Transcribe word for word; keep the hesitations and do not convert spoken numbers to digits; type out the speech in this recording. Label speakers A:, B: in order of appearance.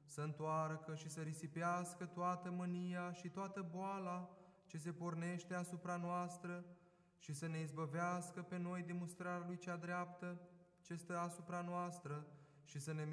A: să întoarcă și să risipească toată mânia și toată boala ce se pornește asupra noastră și să ne izbăvească pe noi de mustrarea Lui cea dreaptă ce stă asupra noastră și să ne